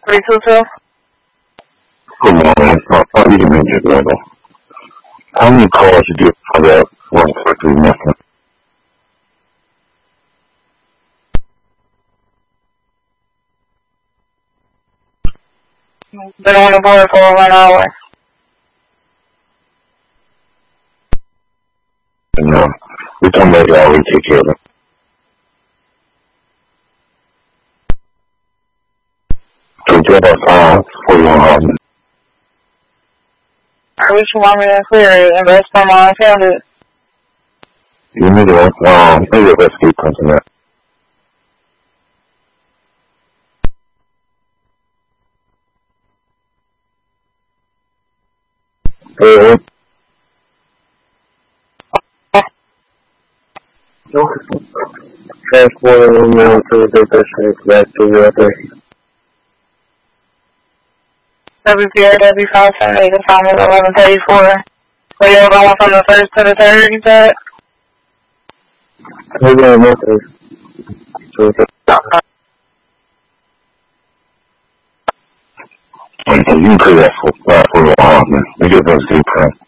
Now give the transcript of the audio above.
322? Good morning. You can make it level. How many calls you get for that 143 missing? Been on the board for 1 hour. No. We can make it all we take care of it. So get us for your I wish you want me to clear it and rest from my family. You need to maybe a rescue something that. Hey. Transporting email to the district back to the other. WPRW 578 assignment 1134. So you're going from the 1st to the 3rd, you said? Maybe I missed it. So you can clear that for a while, man. We get those deep,